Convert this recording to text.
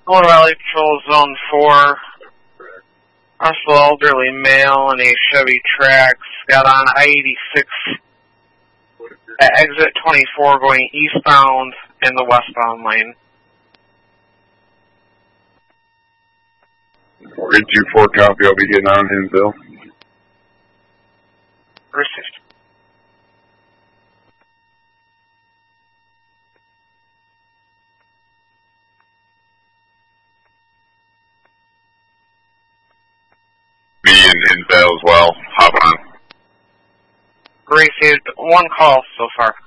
Motor Valley Patrol Zone 4. Also elderly male in a Chevy Trax got on I-86 at exit 24 going eastbound in the westbound lane. 324 copy, I'll be getting on him, Bill. Received. Me and Bill as well. Hop on. Received one call so far.